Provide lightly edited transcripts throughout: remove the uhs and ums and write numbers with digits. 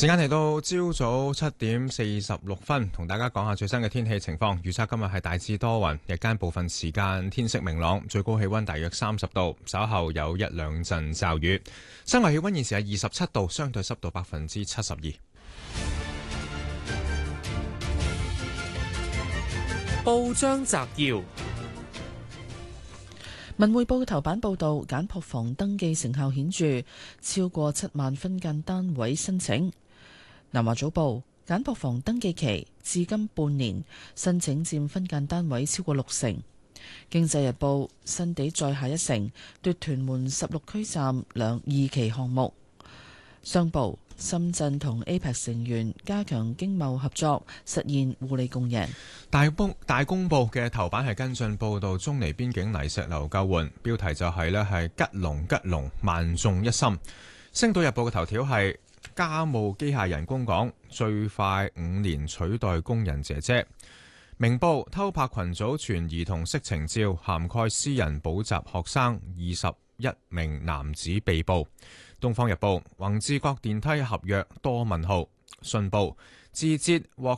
時間嚟到朝早7:46，同大家講下最新嘅天氣情況。預測今日係大致多雲，日間部分時間天色明朗，最高氣溫大約30度，稍後有一兩陣驟雨。室外氣溫現時係27度，相對濕度72%。 報章摘要：文匯報嘅頭版報道，簡樸房登記成效顯著，超過7萬分間單位申請。南華早報：簡樸房登記期至今半年，申請佔分間單位超過60%。經濟日報：新地再下一城，奪屯門16區站2期項目。商報：深圳同 APEC 成員加強經貿合作，實現互利共贏。 大公報嘅頭版係跟進報導中尼邊境泥石流救援，標題就係吉龍萬眾一心。星島日報嘅頭條係家務機械人供港，最快5年取代工人姐姐。明報：偷拍群組傳兒童色情照，涵蓋私人補習學生，21名男子被捕。東方日報：宏志國電梯合約多問號。信報：字節獲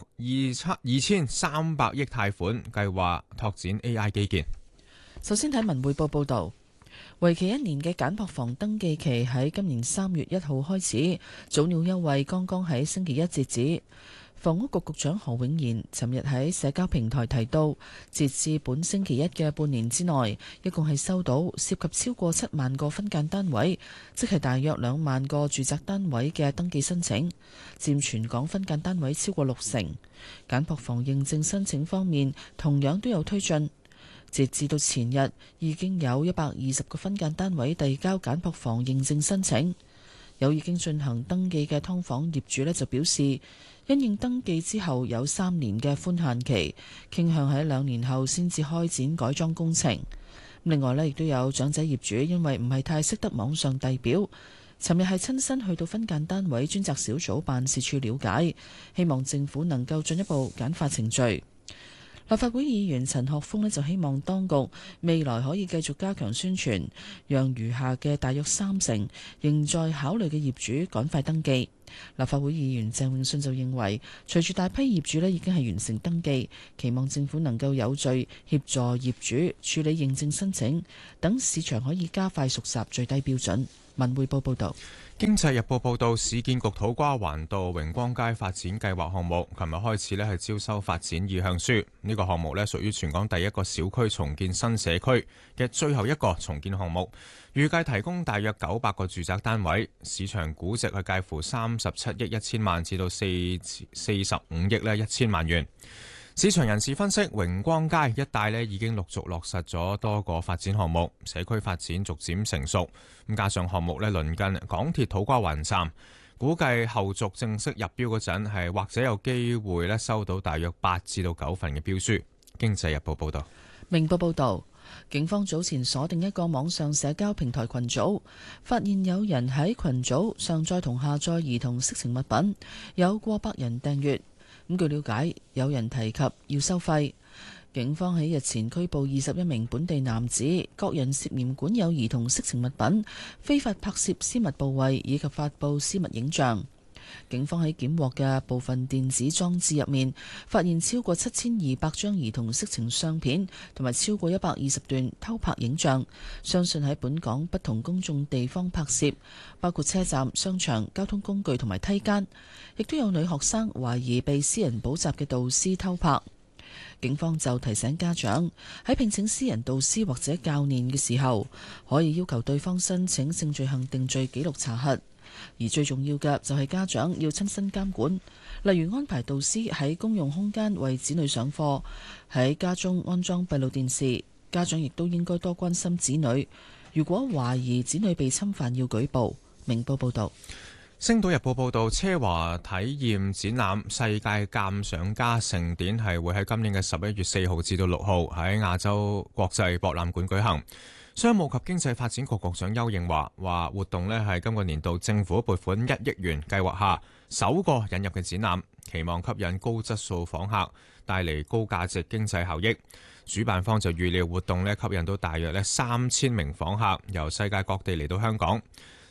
2300億貸款，計劃拓展 AI 基建。 首先睇文匯報報道，為期1年嘅簡樸房登記期喺今年3月1號開始，早鳥優惠剛剛喺星期一截止。房屋局局長何永賢尋日喺社交平台提到，截至本星期一嘅半年之內，一共係收到涉及超過7萬個分間單位，即係大約2萬個住宅單位嘅登記申請，佔全港分間單位超過60%。簡樸房認證申請方面，同樣都有推進。截至到前日，已經有120個分間單位遞交簡樸房認證申請。有已經進行登記嘅劏房業主就表示，因應登記之後有3年嘅寬限期，傾向喺2年後先至開展改裝工程。另外亦都有長者業主因為唔係太識得網上遞表，尋日係親身去到分間單位專責小組辦事處了解，希望政府能夠進一步簡化程序。立法會議員陳學鋒就希望當局未來可以繼續加強宣傳，讓餘下嘅大約30%仍在考慮嘅業主趕快登記。立法會議員鄭泳舜就認為，隨住大批業主已經係完成登記，期望政府能夠有序協助業主處理認證申請，等市場可以加快熟習最低標準。文匯報報道。 經濟日報報道，市建局土瓜灣道榮光街發展計劃項目，琴日開始係招收發展意向書。呢個項目屬於全港第一個小區重建新社區嘅最後一個重建項目，預計提供大約900個住宅單位，市場估值係介乎37億1000萬至到45億1000萬元。市場人士分析，榮光街一帶已經陸續落實咗多個發展項目，社區發展逐漸成熟。咁加上項目鄰近港鐵土瓜灣站，估計後續正式入標嗰陣或者有機會收到大約8至到9份嘅標書。經濟日報報道。 明報報道，警方早前鎖定一個網上社交平台群組，發現有人喺群組上載同下載兒童色情物品，有過百人訂閱。咁據了解，有人提及要收費。警方喺日前拘捕21名本地男子，各人涉嫌管有兒童色情物品、非法拍攝私密部位以及發布私密影像。警方喺檢獲嘅部分電子裝置入面，發現超過7200張兒童色情相片，同埋超過120段偷拍影像，相信喺本港不同公眾地方拍攝，包括車站、商場、交通工具同埋梯間，亦都有女學生懷疑被私人補習嘅導師偷拍。警方就提醒家長喺聘請私人導師或者教練嘅時候，可以要求對方申請性罪行定罪記錄查核。而最重要嘅就係家長要親身監管，例如安排導師喺公用空間為子女上課，喺家中安裝閉路電視。家長亦都應該多關心子女，如果懷疑子女被侵犯要舉報。明報報道。 星島日報報道，奢華體驗展覽世界鑑賞家盛典係會喺今年嘅11月4號至到6號喺亞洲國際博覽館舉行。商務及經濟發展局局長邱應華話，活動係今個年度政府撥款1億元計劃下首個引入嘅展覽，期望吸引高質素訪客，帶嚟高價值經濟效益。主辦方就預料活動吸引到大約3000名訪客由世界各地嚟到香港。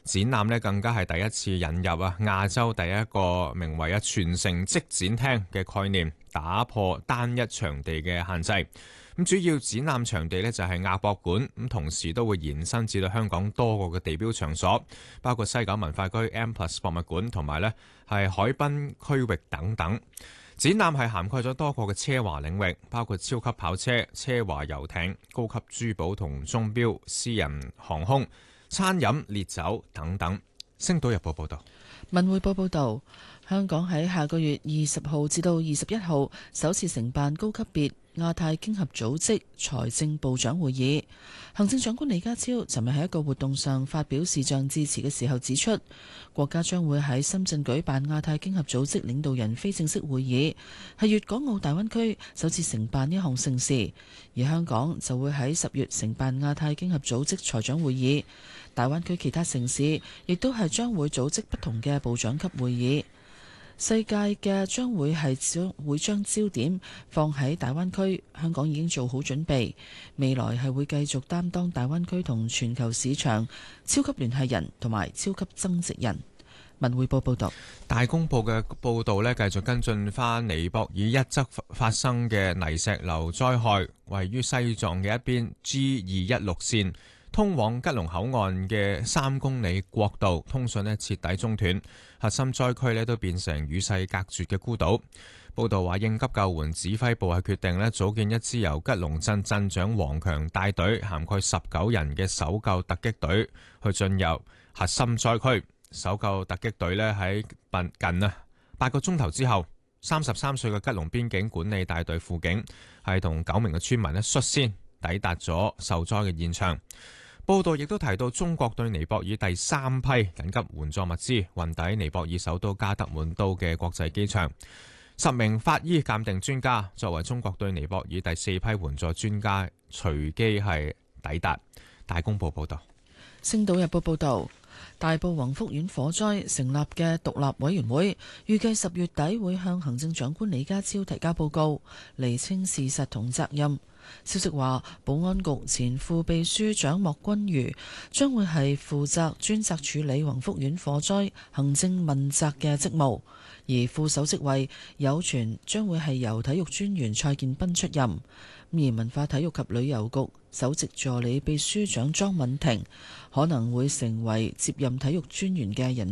展覽呢更加係第一次引入亞洲第一個名為全城即展廳嘅概念，打破單一場地嘅限制。咁主要展覽場地呢就係亞博館，咁同時都會延伸至到香港多個嘅地標場所，包括西九文化區 M+ 博物館同埋呢係海濱區域等等。展覽係涵蓋咗多個嘅奢華領域，包括超級跑車、奢華遊艇、高級珠寶同鐘錶、私人航空、餐飲、烈酒等等。星島日報報道。 文匯報報道，香港喺下個月20號至到21號首次承辦高級別亞太經合組織財政部長會議。行政長官李家超尋日喺一個活動上發表視像致辭嘅時候指出，國家將會喺深圳舉辦亞太經合組織領導人非正式會議，係粵港澳大灣區首次承辦呢項盛事，而香港就會喺10月承辦亞太經合組織財長會議。大灣區其他城市亦都係將會組織不同嘅部長級會議。世界嘅將會將焦點放喺大灣區，香港已經做好準備，未來係會繼續擔當大灣區同全球市場超級聯繫人同埋超級增值人。文匯報報道。 大公報嘅報導呢，繼續跟進翻尼泊爾一側發生嘅泥石流災害，位於西藏嘅一邊 G216 線通往吉隆口岸嘅3公里國道通訊呢徹底中斷，核心災區呢都變成與世隔絕嘅孤島。報道話，應急救援指揮部係決定呢組建一支由吉隆鎮鎮長黃強帶隊，涵蓋19人嘅搜救突擊隊去進入核心災區。搜救突擊隊呢喺近8個鐘頭之後，33歲嘅吉隆邊境管理大隊輔警係同9名嘅村民呢率先抵達咗受災嘅現場。報道亦都提到，中國對尼泊爾第3批緊急援助物資運抵尼泊爾首都加德滿都嘅國際機場。10名法醫鑑定專家作為中國對尼泊爾第4批援助專家，隨機係抵達。大公報報道。 星島日報報道，大埔宏福苑火災成立嘅獨立委員會，預計10月底會向行政長官李家超提交報告，釐清事實同責任。消息話，保安局前副秘書長莫君如將會係負責專責處理宏福苑火災行政問責嘅職務，而副手職位有傳將會係由體育專員蔡建斌出任。而文化體育及旅遊局首席助理秘書長莊敏婷可能會成為接任體育專員嘅人